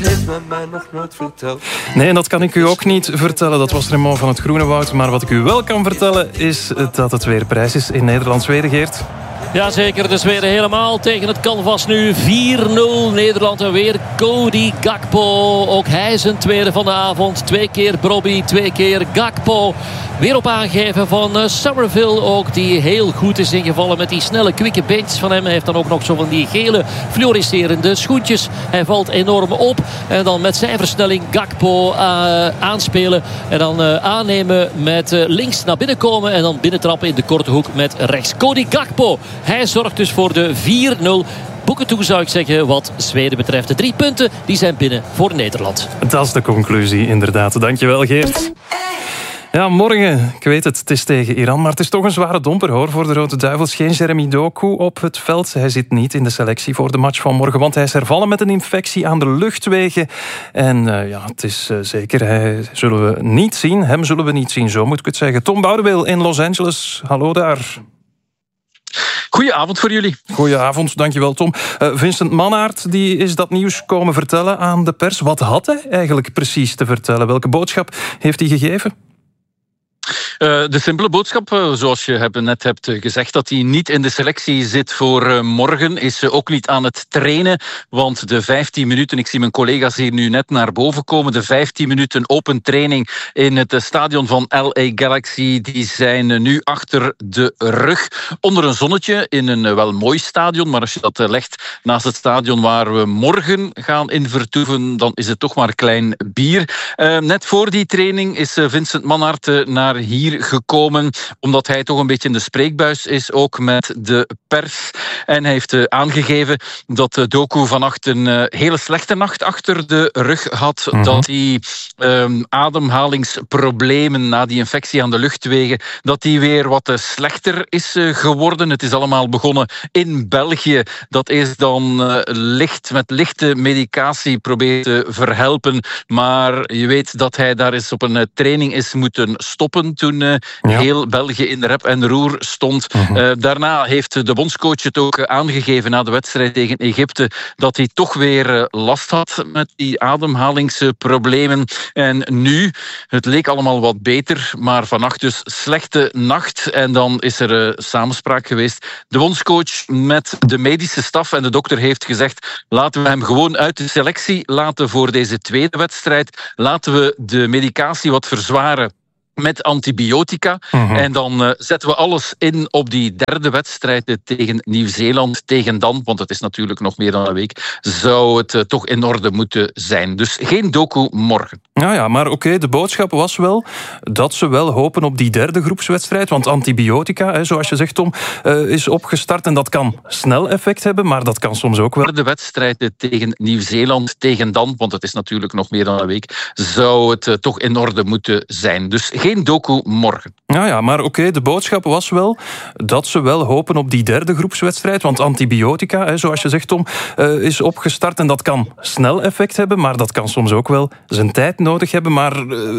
heeft men mij nog nooit verteld. Nee, en dat kan ik u ook niet vertellen. Dat was Raymond van het Groene Woud. Maar wat ik u wel kan vertellen is dat het weer prijs is in Nederland-Zweden, Geert. Jazeker, de Zweden helemaal tegen het canvas nu. 4-0 Nederland en weer Cody Gakpo. Ook hij zijn tweede van de avond. 2 keer Brobbey, 2 keer Gakpo. Weer op aangeven van Somerville ook, die heel goed is ingevallen met die snelle, kwikke beentjes van hem. Hij heeft dan ook nog zo van die gele fluoriserende schoentjes. Hij valt enorm op. En dan met zijn versnelling Gakpo aanspelen. En dan aannemen met links naar binnen komen. En dan binnentrappen in de korte hoek met rechts. Cody Gakpo. Hij zorgt dus voor de 4-0. Boeken toe zou ik zeggen wat Zweden betreft. De 3 punten die zijn binnen voor Nederland. Dat is de conclusie, inderdaad. Dankjewel, Geert. Ja, morgen, ik weet het, het is tegen Iran, maar het is toch een zware domper hoor voor de Rode Duivels. Geen Jeremy Doku op het veld. Hij zit niet in de selectie voor de match van morgen, want hij is hervallen met een infectie aan de luchtwegen. En het is zeker, hem zullen we niet zien, zo moet ik het zeggen. Tom Boudeweel in Los Angeles, hallo daar. Goedenavond voor jullie. Goedenavond, dankjewel Tom. Vincent Mannaert die is dat nieuws komen vertellen aan de pers. Wat had hij eigenlijk precies te vertellen? Welke boodschap heeft hij gegeven? De simpele boodschap, zoals je net hebt gezegd, dat hij niet in de selectie zit voor morgen, is ook niet aan het trainen, want de 15 minuten, ik zie mijn collega's hier nu net naar boven komen, de 15 minuten open training in het stadion van LA Galaxy, die zijn nu achter de rug, onder een zonnetje, in een wel mooi stadion, maar als je dat legt naast het stadion waar we morgen gaan in vertoeven, dan is het toch maar klein bier. Net voor die training is Vincent Mannaert naar hier gekomen, omdat hij toch een beetje in de spreekbuis is, ook met de pers. En hij heeft aangegeven dat Doku vannacht een hele slechte nacht achter de rug had, dat hij ademhalingsproblemen na die infectie aan de luchtwegen, dat hij weer wat slechter is geworden. Het is allemaal begonnen in België. Dat is dan met lichte medicatie probeert te verhelpen, maar je weet dat hij daar eens op een training is moeten stoppen toen heel België in rep en roer stond. Daarna heeft de bondscoach het ook aangegeven na de wedstrijd tegen Egypte dat hij toch weer last had met die ademhalingsproblemen. En nu, het leek allemaal wat beter, maar vannacht dus slechte nacht. En dan is er samenspraak geweest. De bondscoach met de medische staf en de dokter heeft gezegd, laten we hem gewoon uit de selectie laten voor deze tweede wedstrijd. Laten we de medicatie wat verzwaren met antibiotica. En dan zetten we alles in op die derde wedstrijd tegen Nieuw-Zeeland. Tegen dan, want het is natuurlijk nog meer dan een week, zou het toch in orde moeten zijn. Dus geen Doku morgen. Ja, maar oké, de boodschap was wel dat ze wel hopen op die derde groepswedstrijd, want antibiotica, zoals je zegt Tom, is opgestart en dat kan snel effect hebben, maar dat kan soms ook wel. De wedstrijd tegen Nieuw-Zeeland, tegen dan, want het is natuurlijk nog meer dan een week, zou het toch in orde moeten zijn. Dus geen Doku morgen. Ja, maar oké, de boodschap was wel dat ze wel hopen op die derde groepswedstrijd, want antibiotica, zoals je zegt Tom, is opgestart en dat kan snel effect hebben, maar dat kan soms ook wel zijn tijd nodig hebben. Maar